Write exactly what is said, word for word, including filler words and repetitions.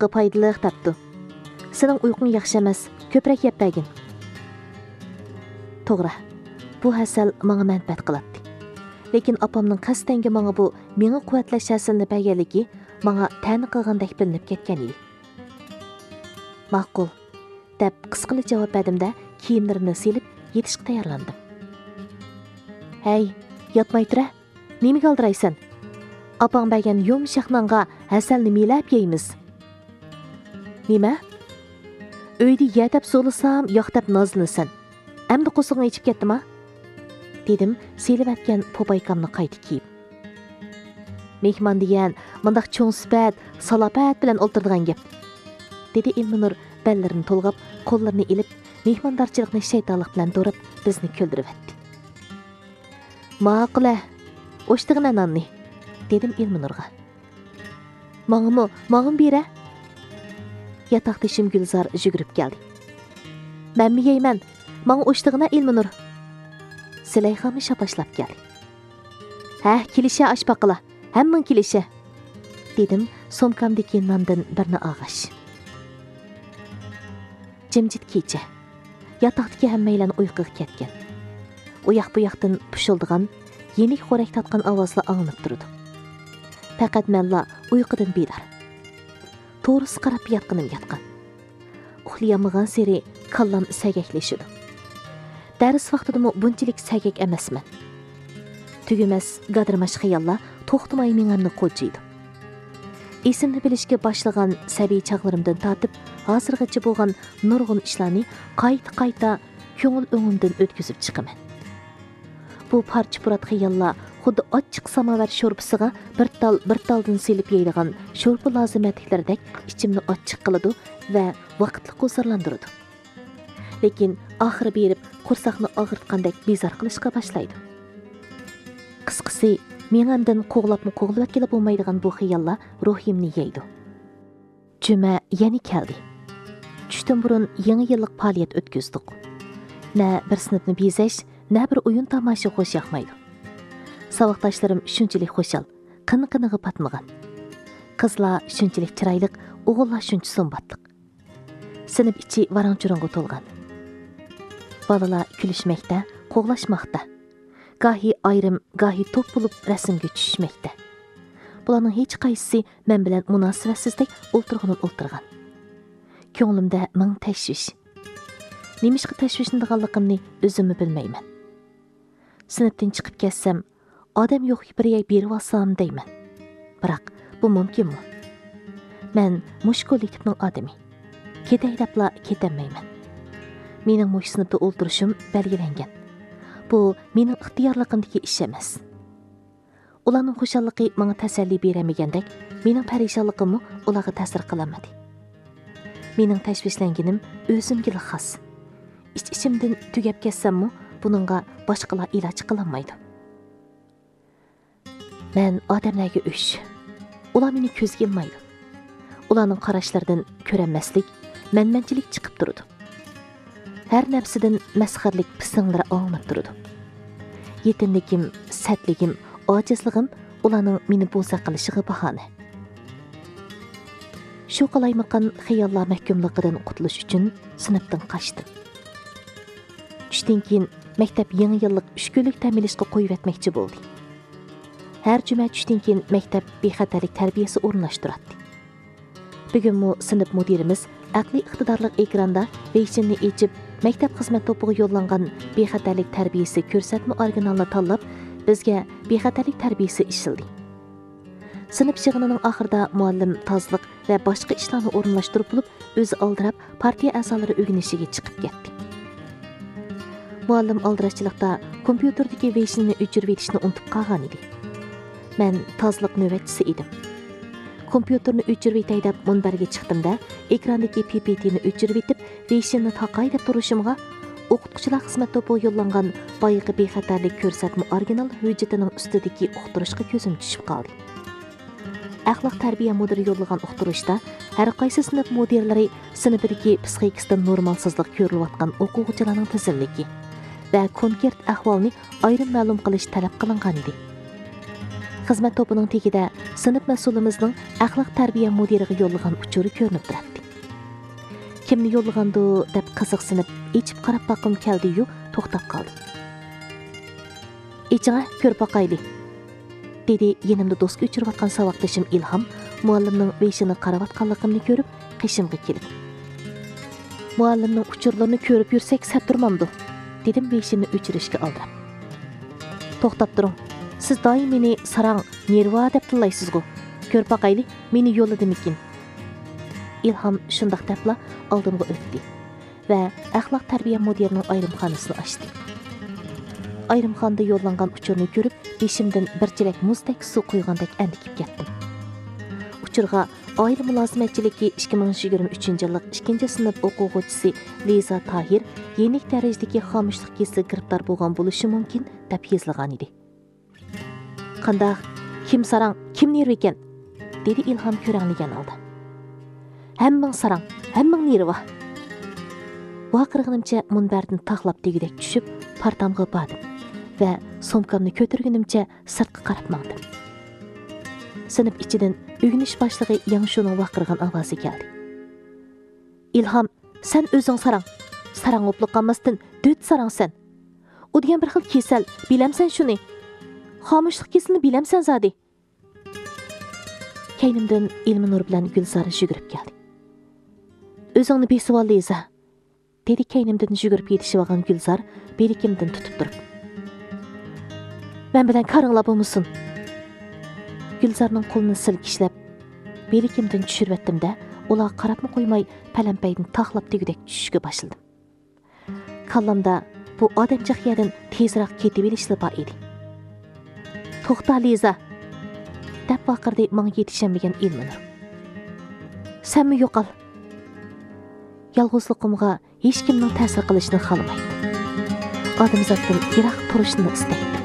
sağlığına faydalı tapdı. Senin uyqun yaxşı emas, köprək yep bəgin. Toğra, bu həsəl mənə mənfət qılatdı. Lekin apamның qasdəngi mənə bu meni quvvatlash həsəlini bəgəligi mənə təni qılğandək bilinib ketken idi. Maqul, deb qısqılı cavab bədimdə kiyimlərimni silib yetişqə tayarlandım. Hey, yatmay tura, nemi qaldıraysan? Apang bəgən yumşaq nanğa həsəlni milab yeymiz. Nima? Öydə yetəb so'lisam, yoqtab nozlansan. Əmdi qo'sug'ini ichib ketdimi? Dedim, selib atgan po'paykamni qayta kiyib. Mehmon degan mundaq cho'ng sifat, salofat bilan o'ltirdigan gap. Dedi Ilminur ballarini to'lg'ab, qo'llarini ilib, mehmondorchilikni shaytonlik bilan do'rib, bizni kuldirib etdi. Ma'qula, o'shtig'ina nonni, dedim Ilminurga. Ma'ngmi, ma'ngim bera? Yataqdashim Gulzor yugurib keldi. Men mi yeyman? Ma'ng o'shtig'ina Ilminur. Silayxami shapashlab keldi. Ha, kilisha ashpaqila, hamman kilisha, dedim somkamdagi nondan birini og'ash. Jimjit kecha. Yataqdagi hammaylarni uyquga ketgan. U yoq bu yoqdan pushildigan, yenik xo'rak tatgan ovozlar anglab turdi. Faqat menla uyqudan bedor. To'g'risi qarab yotqinim yotgan. Uxlayamagan seri kallam sagaklashidi. Dars vaqtidami bunchalik sagak emasman. Tugumas gadirmash xayollar to'xtamay menimni qo'jiydi. Esimni bilishga boshlagan sabiy chaqlarimdan tortib, hozirgacha bo'lgan nurg'un ishlarni qayta-qayta ko'ngil o'ngimdan o'tkazib chiqaman. Bu parcha-purat xayollar xuddi ochiq samovar sho'rpisiga bir tal bir taldan selib yeydigan sho'rpa lozimatliklardek ichimni ochiq qiladi va vaqtli qo'zarlantiradi. Lekin oxiri berib qursaqni og'ritgandek bezor qilishga boshlaydi. Qisqasi, menimdan qo'g'labmi qo'g'lab kelib bo'lmaydigan bu xayollar ruhimni yeydi. Juma yana keldi. Tushdan burun yangi yillik faoliyat o'tkazdik. Na bir sinfni bezash, na bir o'yin tomosha qo'sh yoqmaydi. Saboqdoshlarim shunchalik xo'shal, qini-qiniga patmagan. Qizlar shunchalik chiroyli, o'g'illar shuncha sombatliq. Sinf ichi varang-churangga to'lgan. Balalar kulishmoqda, qo'g'lashmoqda. Gahi ayrim, gahi to'p bo'lib rasmga tushishmoqda. Bularning hech qaysisi men bilan munosabatsizlik o'ltirg'inib o'ltirgan. Ko'nglimda ming tashvish. Nimishqa tashvishlanganligimni o'zimni bilmayman. Sinfdan chiqib ketsam, odam yo'q bir yoy berib olsam deyman. Biroq bu mumkinmi? Men mush kollektivning odami. Ketay debla ketammayman. Mening mush sinfda o'ltirishim belgilangan. Bu mening ixtiyorligimdagi ish emas. Ularning xushalliqi menga tasalli bermagandek, mening parishonligimni ularga ta'sir qilmadi. Mening tashvishlanganim o'zimga xos. Ich-ichimdan tugab ketsammi, buningga boshqalar iloj qilolmaydi. Men odamlarga o'sh. Ular meni ko'zga ilmaydi. Ularning qarashlaridan ko'ranmaslik, menmanchilik chiqib turadi. Her nefsidan masxarlik pisinglar anglab turadi. Yetimligim, satligim, ojizligim ularning meni bo'za qilishiga bahona. Shu qalaymaqan xayollar mahkumligidan qutulish uchun sinfdan qochdim. Tushdan keyin maktab yangi yillik uch kunlik ta'minlashga qo'yib etmoqchi bo'ldi. Har juma tushdan keyin maktab bexatarlik tarbiyasi o'rinlashtiradi. Bugun mu sinf mudirimiz aqliy iqtidorlik ekranda veysinni echib maktab xizmat to'piga yo'llangan bexatarlik tarbiyasi ko'rsatma originalini tanlab, bizga bexatarlik tarbiyasi ishildi. Sinf yig'inining oxirida muallim tozliq va boshqa ishlarni o'rinlashtirib bo'lib, o'zi oldirab partiya a'zolari o'ginishiga chiqib ketdi. Muallim oldirashchilikda kompyuterdagi veysinni o'chirib etishni unutib qolgan edi. Men tozliq navbatchisi edim. Kompyuterni o'chirib etay deb munbarga chiqdimda, ekrandagi P P T'ni o'chirib etib, veysinni taqay deb turishimga o'qituvchilar xizmat to'piga yo'llangan boyiqi bexatarlik ko'rsatma original hujjatining ustidagi uqtirishga ko'zim tushib qoldi. Axloq tarbiya mudiri yo'llagan uqtirishda har qaysi sinf mudirlari sinfidagi psixikasida normalsizlik ko'rilayotgan o'quvchilarning tizimligi va konkret ahvolni ayrim ma'lum qilish talab qilingan edi. xizmat to'pining tegida sinf mas'ulimizning axloq tarbiya mudiriga yo'llagan uchuri ko'rinib turadi. Kimni yo'llagandi deb qiziqsinib, ichib qarab baqim keldi-yu, to'xtab qoldim. "Ichingga ko'rib boqayli", dedi yenimda do'stga uchirayotgan saboqdoshim Ilhom, muallimning beshini qarayotganligimni ko'rib, qishimga kelib. "Muallimning uchurlarini ko'rib yursak sap turmamdi", dedim beshini o'chirishga oldirib. "To'xtab turing. Siz doim meni sarang, nerva deb tillaysiz-ku. Ko'rib boqayli, meni yo'lladimikin?" Ilhom shundoq debla oldimga o'tdi va axloq tarbiya mudirining ayrimxonasini ochdi. Ayrimxonda yo'llangan uchurni ko'rib, beshimdan bir chelak muzdek suv qo'ygandek andikib ketdim. Uchurga oila mulozimatchiligi ikki ming yigirma uchinchi yillik ikkinchi sinf o'quvchisi Liza Tahir yenik darajadagi xomushlik kesili giribdor bo'lgan bo'lishi mumkin deb yozilgan edi. "Qandaq, kim sarang, kim nerva ekan?" dedi Ilhom ko'ranglagan holda. "Hammang sarang, hammang nerva." Vaqirg'inimcha munbardan taxlab tegidek tushib, partamga bordim va somkamni ko'targunimcha sirtqa qarab mangdim. Sinf ichidan o'g'inish boshlig'i Yangshuning vaqirgan ovozi keldi. "Ilhom, sen o'zing sarang. Sarang o'plib qolmasdan döt sarang sen. U degan bir xil kesal, bilamsan shuni? Xomushlik kesilini bilamsan zodi?" Keynimdan Ilminur bilan Gulzar yugurib keldi. "O'zingni besib ol, Liza", dedi keynimdan yugurib yetishib olgan Gulzar belikimdan tutib turib. "Men bilan qaringlab bo'lmasin." Gulzarning qo'lini silkishlab, belikimdan tushirib etdim-da, ular qarabmi qo'ymay palampaydan taxlab tegudek tushishga boshladim. Kallamda bu odamcha xiyadan tezroq ketib olishli bor edi. "To'xta, Liza", deb vaqirdi menga yetishamagan Ilminur. "Senmi yo'qol?" Yolg'izligimga hech kimning ta'sir qilishini xohlamaydim. Odamzoddan yiroq turishni istaydim.